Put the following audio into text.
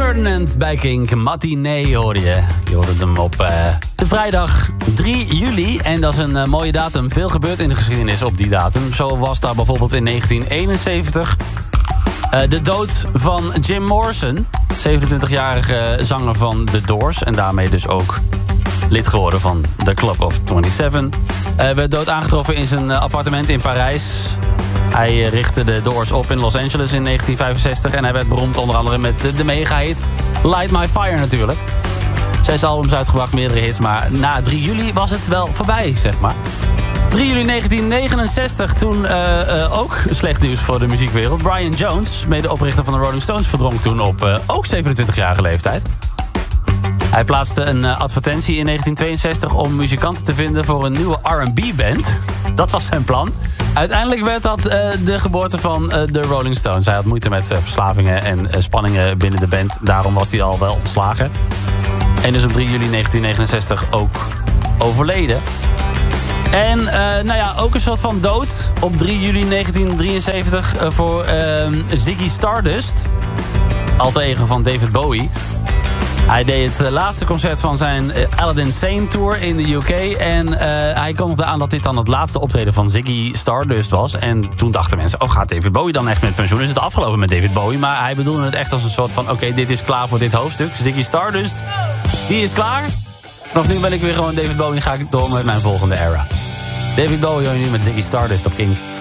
Ferdinand bij Kink. Matinee hoorde je. Je hoorde hem op de vrijdag 3 juli. En dat is een mooie datum. Veel gebeurt in de geschiedenis op die datum. Zo was daar bijvoorbeeld in 1971 de dood van Jim Morrison. 27-jarige zanger van The Doors. En daarmee dus ook lid geworden van The Club of 27. Werd dood aangetroffen in zijn appartement in Parijs. Hij richtte de Doors op in Los Angeles in 1965. En hij werd beroemd onder andere met de mega-hit Light My Fire natuurlijk. 6 albums uitgebracht, meerdere hits. Maar na 3 juli was het wel voorbij, zeg maar. 3 juli 1969, toen ook slecht nieuws voor de muziekwereld. Brian Jones, medeoprichter van de Rolling Stones, verdronk toen op ook 27-jarige leeftijd. Hij plaatste een advertentie in 1962 om muzikanten te vinden voor een nieuwe R&B-band. Dat was zijn plan. Uiteindelijk werd dat de geboorte van de Rolling Stones. Hij had moeite met verslavingen en spanningen binnen de band. Daarom was hij al wel ontslagen. En is op 3 juli 1969 ook overleden. En ook een soort van dood op 3 juli 1973 voor Ziggy Stardust. Alter ego van David Bowie. Hij deed het laatste concert van zijn Aladdin Sane Tour in de UK. En hij kondigde aan dat dit dan het laatste optreden van Ziggy Stardust was. En toen dachten mensen, gaat David Bowie dan echt met pensioen? Is het afgelopen met David Bowie? Maar hij bedoelde het echt als een soort van, dit is klaar voor dit hoofdstuk. Ziggy Stardust, die is klaar. Vanaf nu ben ik weer gewoon David Bowie en ga ik door met mijn volgende era. David Bowie hoor je nu met Ziggy Stardust op Kink.